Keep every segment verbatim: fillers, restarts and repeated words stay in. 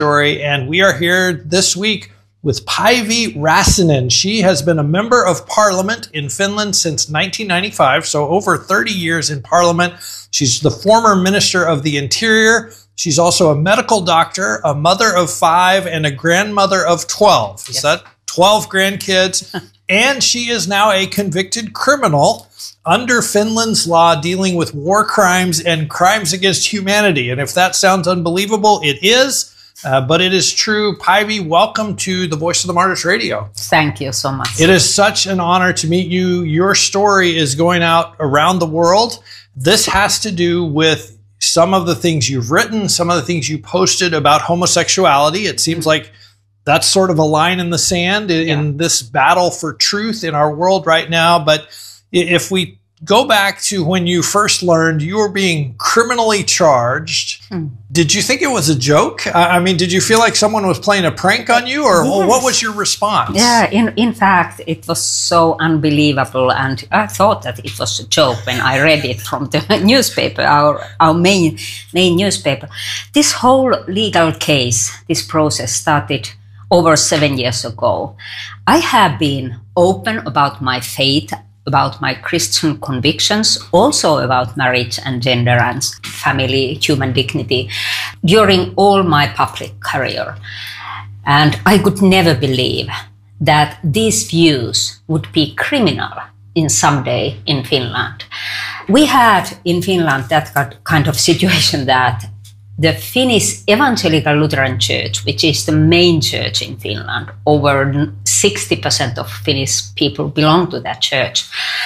story, and we are here this week with Päivi Räsänen. She has been a member of parliament in Finland since nineteen ninety-five, so over thirty years in parliament. She's the former Minister of the Interior. She's also a medical doctor, a mother of five, and a grandmother of twelve. Is yes. that twelve grandkids? And she is now a convicted criminal under Finland's law dealing with war crimes and crimes against humanity. And if that sounds unbelievable, it is. Uh, but it is true. Päivi, welcome to the Voice of the Martyrs Radio. Thank you so much. It is such an honor to meet you. Your story is going out around the world. This has to do with some of the things you've written, some of the things you posted about homosexuality. It seems like that's sort of a line in the sand in, yeah. in this battle for truth in our world right now. But if we go back to when you first learned you were being criminally charged, hmm. did you think it was a joke? I mean, did you feel like someone was playing a prank on you, or yes. what was your response? Yeah, in, in fact, it was so unbelievable, and I thought that it was a joke when I read it from the newspaper, our, our main, main newspaper. This whole legal case, this process started over seven years ago. I have been open about my faith, about my Christian convictions, also about marriage and gender and family, human dignity, during all my public career. And I could never believe that these views would be criminal in some day in Finland. We had in Finland that kind of situation that the Finnish Evangelical Lutheran Church, which is the main church in Finland, over sixty percent of Finnish people belong to that church.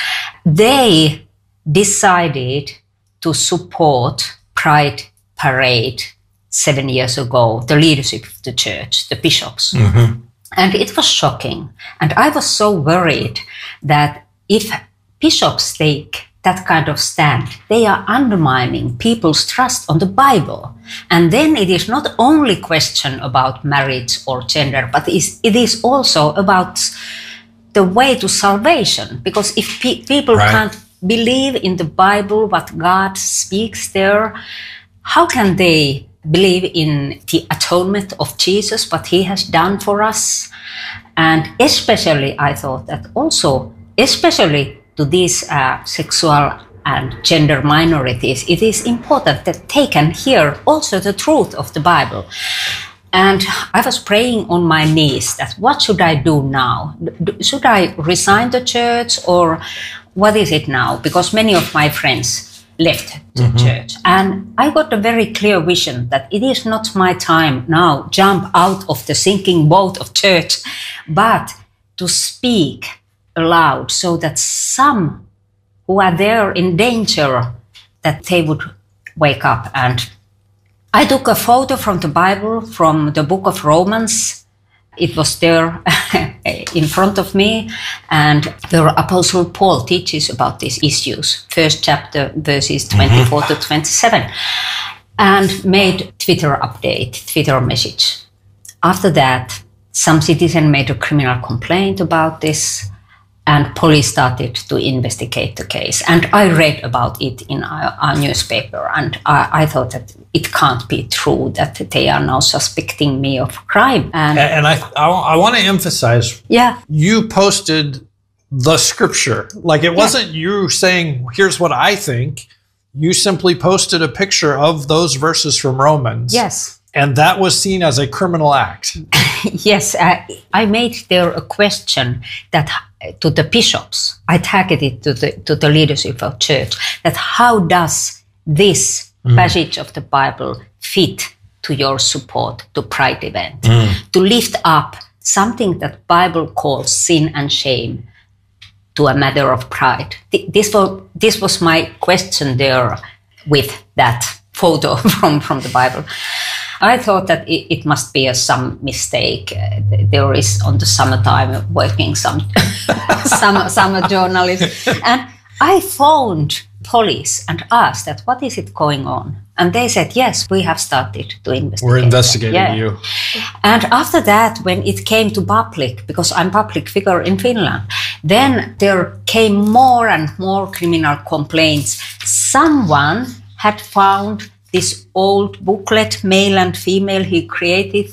They decided to support Pride Parade seven years ago, the leadership of the church, the bishops. Mm-hmm. And it was shocking. And I was so worried that if bishops take that kind of stand, they are undermining people's trust on the Bible. And then it is not only question about marriage or gender, but it is also about the way to salvation. Because if pe people right. can't believe in the Bible, what God speaks there, how can they believe in the atonement of Jesus, what he has done for us? And especially, I thought that also, especially to these uh, sexual and gender minorities, it is important that they can hear also the truth of the Bible. And I was praying on my knees that what should I do now? Should I resign the church, or what is it now? Because many of my friends left the mm-hmm. church. And I got a very clear vision that it is not my time now jump out of the sinking boat of church, but to speak aloud so that some who are there in danger, that they would wake up. And I took a photo from the Bible, from the book of Romans. It was there in front of me, and the Apostle Paul teaches about these issues. First chapter, verses twenty-four mm-hmm. to twenty-seven, and made Twitter update, Twitter message. After that, some citizen made a criminal complaint about this, and police started to investigate the case. And I read about it in our, our newspaper, and I, I thought that it can't be true that they are now suspecting me of crime. And, and I, I, I want to emphasize, yeah. you posted the scripture. Like, it wasn't yeah. you saying, here's what I think. You simply posted a picture of those verses from Romans. Yes. And that was seen as a criminal act. Yes, uh, I made there a question that to the bishops. I tagged it to the to the leadership of church, that how does this mm. passage of the Bible fit to your support to Pride event, mm. to lift up something that Bible calls sin and shame to a matter of pride. This was this was my question there with that photo from from the Bible. I thought that it, it must be a, some mistake. Uh, there is on the summertime working some summer, summer journalist. And I phoned police and asked that what is it going on? And they said, yes, we have started to investigate. We're investigating yeah. you. And after that, when it came to public, because I'm public figure in Finland, then there came more and more criminal complaints. Someone had found this old booklet, male and female, he created